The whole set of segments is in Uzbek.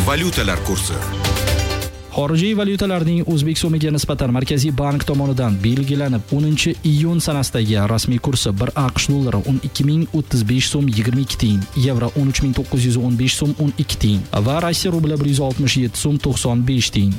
Valyutalar kursi. Xorijiy valyutalarning o'zbek so'miga nisbatan Markaziy bank tomonidan belgilanib 10-iyun sanasidagi rasmiy kursi 1 AQSh dollari 12.035 so'm 22 tiyin, yevro 13.915 so'm 12 tiyin va Rossiya rubli 167 so'm 95 tiyin.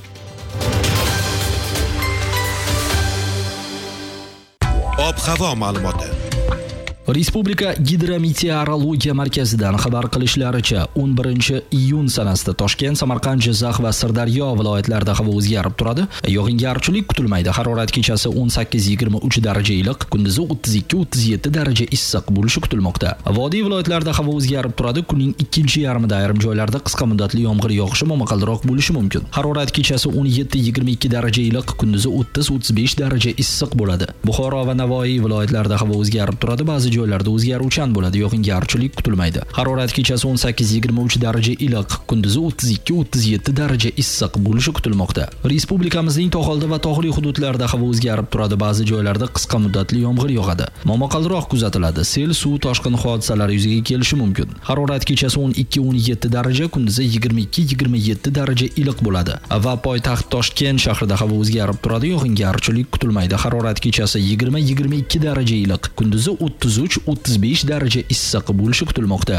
Ob-havo ma'lumoti. Respublika Gidrometeorologiya markazidan xabar qilishlaricha 11-iyun sanasida Toshkent, Samarqand, Jizzax va Sirdaryo viloyatlarida havo o'zgarib turadi. Yog'ingarchilik kutilmaydi. Harorat kechasi 18-23 daraja iliq, kunduzi 32-37 daraja issiq bo'lishi kutilmoqda. Vodiy viloyatlarida havo o'zgarib turadi. Kunning ikkinchi yarmida ayrim joylarda qisqa muddatli yomg'ir yog'ishi momaqaldiroq bo'lishi mumkin. Harorat kechasi 17-22 daraja iliq, kunduzi 30-35 daraja issiq bo'ladi. Buxoro va Navoiy viloyatlarida havo o'zgarib turadi. Ba'zi joylarda o'zgaruvchan bo'ladi, yog'ingarchilik kutilmaydi. Harorat kechasi 18-23 daraja iliq, kunduzi 32-37 daraja issiq bo'lishi kutilmoqda. Respublikamizning tog'oldi va tog'li hududlarida havo o'zgarib turadi, ba'zi joylarda qisqa muddatli yomg'ir yog'adi. Momaqaldiroq kuzatiladi. Sel, suv toshqin hodisalari yuzaga kelishi mumkin. Harorat kechasi 12-17 daraja, kunduzi 22-27 daraja iliq bo'ladi. Va poytaxt Toshkent shahrida havo o'zgarib turadi, yog'ingarchilik kutilmaydi. Harorat kechasi 20-22 daraja iliq, kunduzi 33-35 daraja issiq bo'lishi kutilmoqda.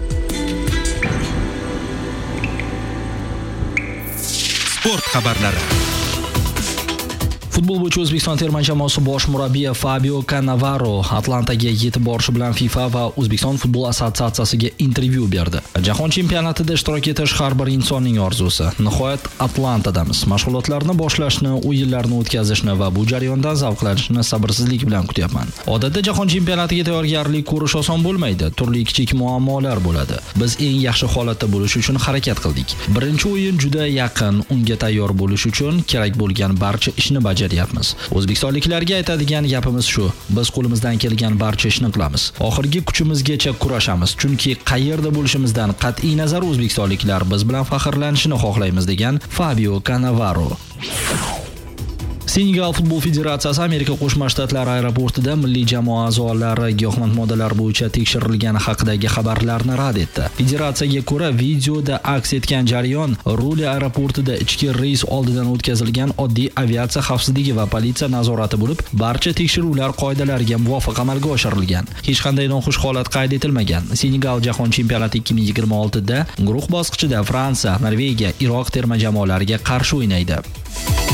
Sport xabarlari. Futbol bo'yicha O'zbekiston terma jamoasi bosh murabbiyi Fabio Cannavaro Atlantaga yetib borishi bilan FIFA va O'zbekiston futbol assotsiatsiyasiga intervyu berdi. Jahon chempionatida ishtirok etish har bir insonning orzusi. Nihoyat Atlantadamiz. Mashg'ulotlarni boshlashni, o'yinlarni o'tkazishni va bu jarayondan zavqlanishni sabrsizlik bilan kutyapman. Odatda jahon chempionatiga tayyorgarlik ko'rish oson bo'lmaydi. Turli kichik muammolar bo'ladi. Biz eng yaxshi holatda bo'lish uchun harakat qildik. Birinchi o'yin juda yaqin, unga tayyor bo'lish uchun kerak bo'lgan barcha ishni bajardik. O'zbekistonliklarga aytadigan gapimiz shu: biz qo'limizdan kelgan barcha ishni qilamiz. Oxirgi kuchimizgacha kurashamiz, chunki qayerda bo'lishimizdan qat'iy nazar o'zbekistonliklar biz bilan faxrlanishini xohlaymiz, degan Fabio Cannavaro. Senegal futbol federatsiyasi Amerika Qo'shma Shtatlari aeroportida milliy jamoa a'zolari giyohvand moddalar bo'yicha tekshirilgani haqidagi xabarlarni rad etdi. Federatsiyaga ko'ra, videoda aks etgan jarayon Ruli aeroportida ichki reys oldidan o'tkazilgan oddiy aviatsiya xavfsizligi va politsiya nazorati bo'lib, barcha tekshiruvlar qoidalariga muvofiq amalga oshirilgan. Hech qanday noxush holat qayd etilmagan. Senegal jahon chempionati 2026da guruh bosqichida Fransiya, Norvegiya, Iroq terma jamoalariga qarshi o'ynaydi.